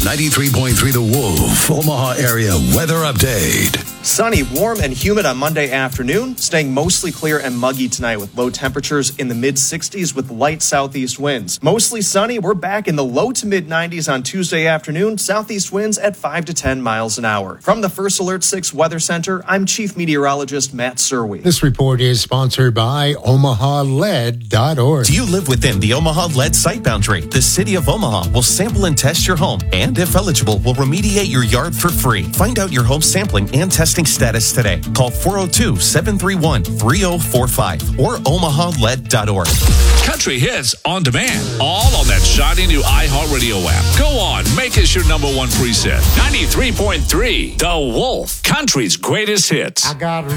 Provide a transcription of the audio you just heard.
93.3 The Wolf, Omaha area weather update. Sunny, warm, and humid on Monday afternoon, staying mostly clear and muggy tonight with low temperatures in the mid-60s with light southeast winds. Mostly sunny, we're back in the low to mid-90s on Tuesday afternoon, southeast winds at 5 to 10 miles an hour. From the First Alert 6 Weather Center, I'm Chief Meteorologist Matt Serwe. This report is sponsored by OmahaLead.org. Do you live within the Omaha Lead site boundary? The City of Omaha will sample and test your home, and if eligible, will remediate your yard for free. Find out your home sampling and testing status today. Call 402-731-3045 or OmahaLead.org. Country hits on demand, all on that shiny new iHeartRadio app. Go on, make us your number one preset. 93.3 The Wolf, country's greatest hits. I got